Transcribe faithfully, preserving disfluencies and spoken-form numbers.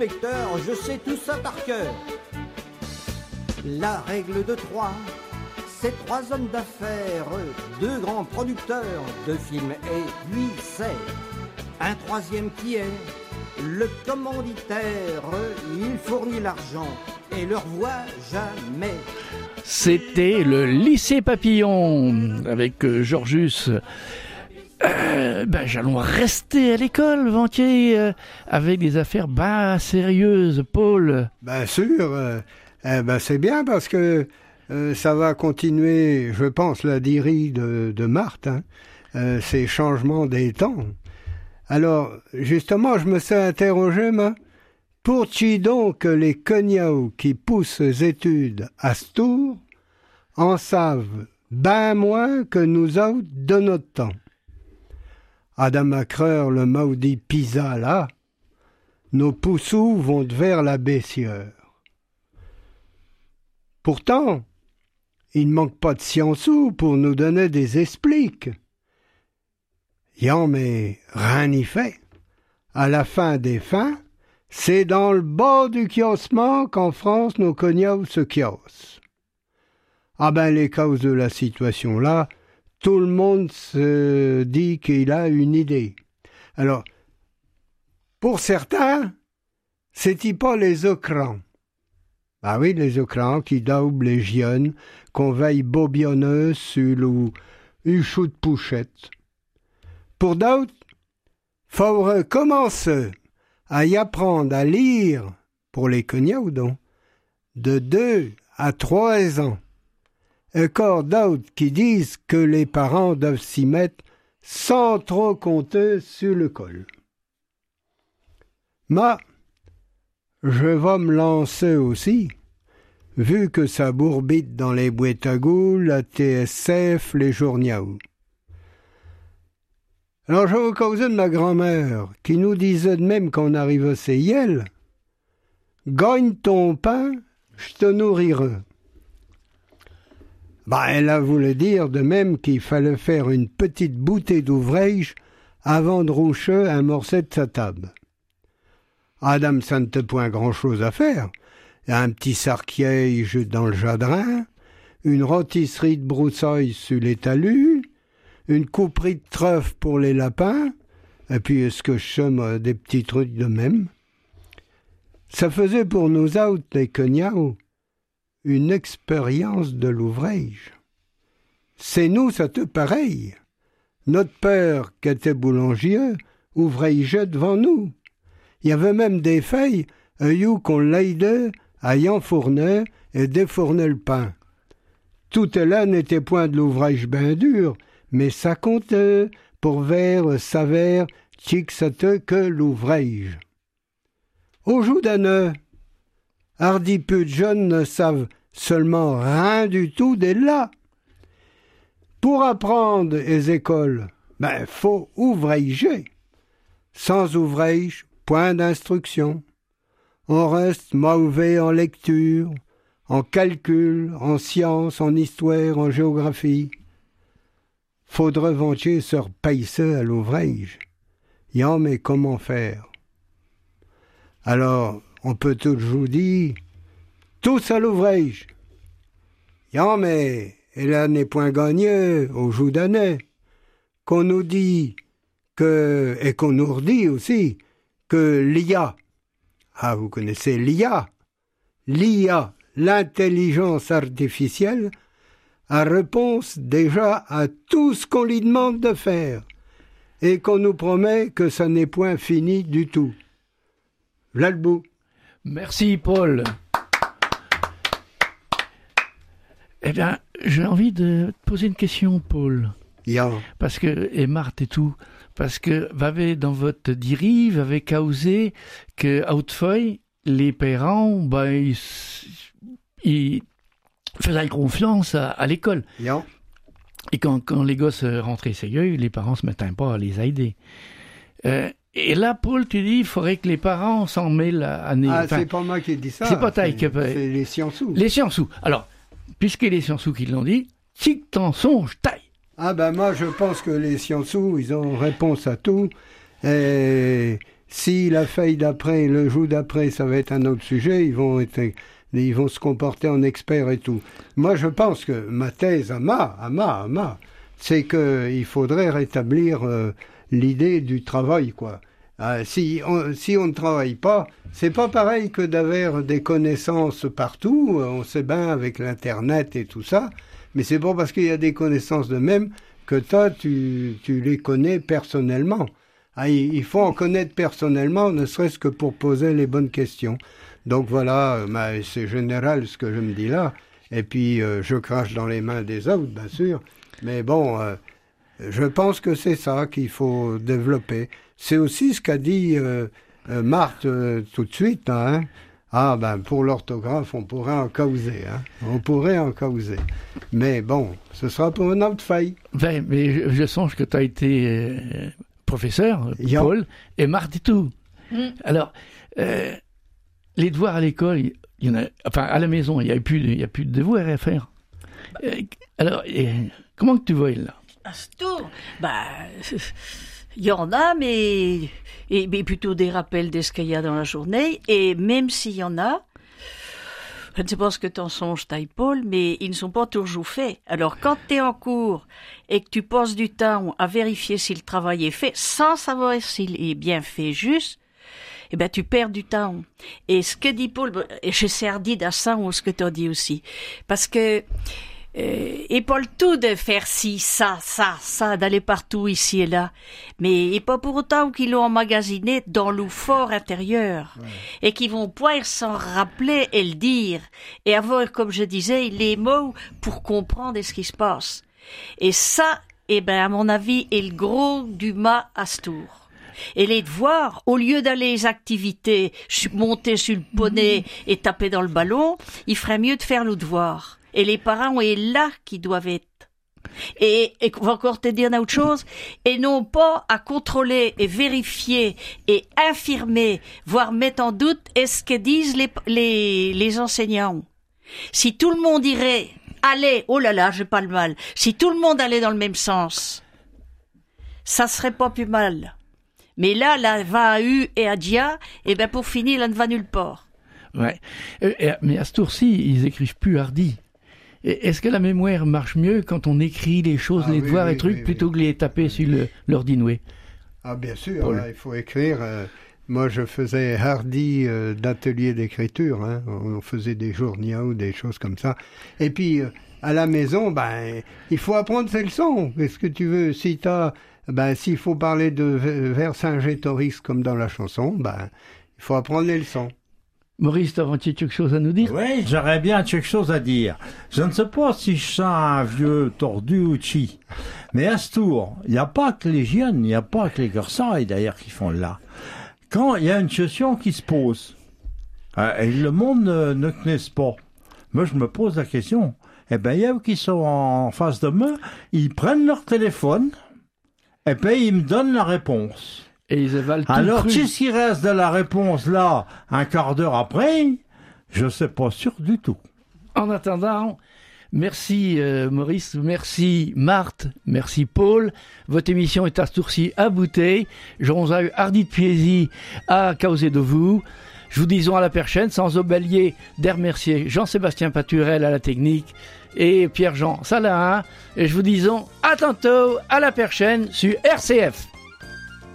Inspecteur, je sais tout ça par cœur. La règle de trois, c'est trois hommes d'affaires, deux grands producteurs de films, et puis c'est un troisième qui est le commanditaire. Il fournit l'argent et le revoit jamais. C'était le lycée Papillon avec euh, Georgius. Euh, ben, j'allons rester à l'école, Vantier, euh, avec des affaires ben sérieuses, Paul. Bien sûr, euh, eh ben, c'est bien parce que euh, ça va continuer, je pense, la dirie de, de Marthe, hein, euh, ces changements des temps. Alors, justement, je me suis interrogé, moi, pour qui donc les cognacs qui poussent les études à Stour en savent ben moins que nous autres de notre temps. Adam Macreur, le maudit Pisa, là, nos poussous vont vers la baissière. Pourtant, il ne manque pas de sciences-ou pour nous donner des expliques. Yan, mais rien n'y fait. À la fin des fins, c'est dans le bas du kiossement qu'en France nos cognacs se kiossent. Ah ben, les causes de la situation là, tout le monde se dit qu'il a une idée. Alors, pour certains, c'est-il pas les ocrans? Ah oui, les ocrans qui doublent les jeunes, qu'on veille bobionneux sur le huchou de pouchette. Pour d'autres, faut recommencer à y apprendre à lire, pour les cognacs donc, de deux à trois ans. Encore d'autres qui disent que les parents doivent s'y mettre sans trop compter sur le col. Mais, je vais me lancer aussi, vu que ça bourbite dans les boîtes à goût, la T S F, les journaux. Alors je vais vous causer de ma grand-mère, qui nous disait de même qu'on arrive à Seyel, « Gagne ton pain, je te nourrirai ». Ben, elle a voulu dire de même qu'il fallait faire une petite bouteille d'ouvrage avant de roucher un morceau de sa table. Adam, ça ne t'a point grand-chose à faire. Il y a un petit sarquiège dans le jardin, une rôtisserie de broussailles sur les talus, une couperie de trèfle pour les lapins, et puis est-ce que je somme des petits trucs de même. Ça faisait pour nous autres, les cognacs, une expérience de l'ouvrage. C'est nous, ça te pareil. Notre père, qui était boulanger, ouvrageait devant nous. Il y avait même des feuilles, un you qu'on l'aidait à y enfourner et défourner le pain. Tout là n'était point de l'ouvrage bien dur, mais ça comptait pour vers s'avère chic c'était que l'ouvrage. Au jour d'année, hardi peu de jeunes ne savent seulement rien du tout dès là. Pour apprendre les écoles, ben faut ouvrager. Sans ouvrage, point d'instruction. On reste mauvais en lecture, en calcul, en sciences, en histoire, en géographie. Faudrait vantier se repaisser à l'ouvrage. Yan, mais comment faire? Alors, on peut toujours dire, tous à l'ouvrage. Yan, mais elle n'est point gagnée au jour d'année. Qu'on nous dit que, et qu'on nous redit aussi, que l'I A, ah, vous connaissez l'I A, l'I A, l'intelligence artificielle, a réponse déjà à tout ce qu'on lui demande de faire, et qu'on nous promet que ça n'est point fini du tout. V'là le bout. Merci, Paul. Eh bien, j'ai envie de te poser une question, Paul. Yeah. Parce que, et Marthe et tout, parce que, v'avez dans votre dirie, v'avez causé que, autrefois, les parents, ben, ils, ils faisaient confiance à, à l'école. Yeah. Et quand, quand les gosses rentraient sérieux, les parents se mettaient pas à les aider. Euh, Et là, Paul, tu dis, il faudrait que les parents s'en mêlent à... à Ah, enfin, c'est pas moi qui dis ça. C'est pas taille c'est, que... c'est les sciences-ou. Les sciences-ou. Alors, puisque les sciences-ou qui l'ont dit, si t'en songes, taille. Ah ben moi, je pense que les sciences-ou, ils ont réponse à tout. Et Si la feuille d'après, le jour d'après, ça va être un autre sujet, ils vont être, ils vont se comporter en experts et tout. Moi, je pense que ma thèse à ma, à ma, à ma, c'est qu'il faudrait rétablir euh, l'idée du travail, quoi. Euh, si, on, si on ne travaille pas, c'est pas pareil que d'avoir des connaissances partout. On sait bien avec l'Internet et tout ça, mais c'est pas parce qu'il y a des connaissances de même que toi, tu, tu les connais personnellement. Ah, il, il faut en connaître personnellement, ne serait-ce que pour poser les bonnes questions. Donc voilà, euh, bah, c'est général ce que je me dis là. Et puis, euh, je crache dans les mains des autres, bien sûr. Mais bon, euh, je pense que c'est ça qu'il faut développer. C'est aussi ce qu'a dit euh, euh, Marthe euh, tout de suite. Hein. Ah ben pour l'orthographe, on pourrait en causer. Hein. On pourrait en causer. Mais bon, ce sera pour une autre faille. Ben, mais je, je songe que tu as été euh, professeur, yeah. Paul, et Marthe et tout. Mm. Alors, euh, les devoirs à l'école, il y en a, enfin à la maison, il n'y a plus, il y a plus de devoirs à faire. Euh, alors, et, comment que tu vois là? À ce tour, bah, il y en a, mais, et, mais plutôt des rappels de ce qu'il y a dans la journée. Et même s'il y en a, je ne sais pas ce que t'en songes, taille Paul, mais ils ne sont pas toujours faits. Alors, quand tu es en cours et que tu passes du temps à vérifier si le travail est fait, sans savoir s'il est bien fait juste, eh ben, tu perds du temps. Et ce que dit Paul, et je sais Hardy d'Assin ou ce que tu as dit aussi, parce que Euh, et pas le tout de faire ci, ça, ça, ça, d'aller partout ici et là. Mais et pas pour autant qu'ils l'ont emmagasiné dans le fort intérieur. Ouais. Et qu'ils vont pouvoir s'en rappeler et le dire. Et avoir, comme je disais, les mots pour comprendre ce qui se passe. Et ça, eh ben, à mon avis, est le gros du mât à ce tour. Et les devoirs, au lieu d'aller les activités, monter sur le poney et taper dans le ballon, il ferait mieux de faire le devoir. Et les parents, est là qui doivent être. Et, et on va encore te dire une autre chose, et non pas à contrôler et vérifier et infirmer, voire mettre en doute est-ce que disent les, les, les enseignants. Si tout le monde irait, allez, oh là là, j'ai pas le mal, si tout le monde allait dans le même sens, ça serait pas plus mal. Mais là, là, va à U et à Dia, et ben pour finir, là ne va nulle part. Ouais. Euh, mais à ce tour-ci, ils écrivent plus Hardy. Est-ce que la mémoire marche mieux quand on écrit les choses, ah, les oui, devoirs oui, et trucs, oui, plutôt oui. que les taper sur le, l'ordinoué? Ah, bien sûr, là, il faut écrire. Euh, moi, je faisais Hardy euh, d'atelier d'écriture. Hein, on faisait des journaux ou des choses comme ça. Et puis, euh, à la maison, ben, il faut apprendre ses leçons. Qu'est-ce que tu veux? Si t'as, ben, s'il faut parler de Vercingétorix comme dans la chanson, ben, il faut apprendre les leçons. Maurice, t'as-tu quelque chose à nous dire? Oui, j'aurais bien quelque chose à dire. Je ne sais pas si je sens un vieux tordu ou chi, mais à ce tour, il n'y a pas que les jeunes, il n'y a pas que les garçons, d'ailleurs, qui font là. Quand il y a une question qui se pose, euh, et le monde ne, ne connaisse pas, moi je me pose la question, eh bien, il y a eux qui sont en face de moi, ils prennent leur téléphone, et puis ils me donnent la réponse. Et ils avalent tout. Alors, qu'est-ce qui reste de la réponse là, un quart d'heure après? Je ne sais pas sûr du tout. En attendant, merci euh, Maurice, merci Marthe, merci Paul. Votre émission est à ce tour-ci à bouteille. J'en ai eu Hardy de Piézy à causer de vous. Je vous disons à la prochaine, sans oublier de remercier Jean-Sébastien Paturel à la technique et Pierre-Jean Salahin. Et je vous disons à tantôt, à la prochaine sur R C F.